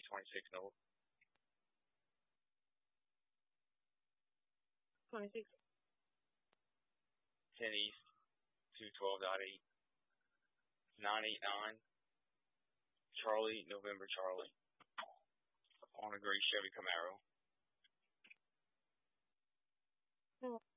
26 North. 26. 10 East, 212.8. 989. Charlie, November Charlie. On a gray Chevy Camaro.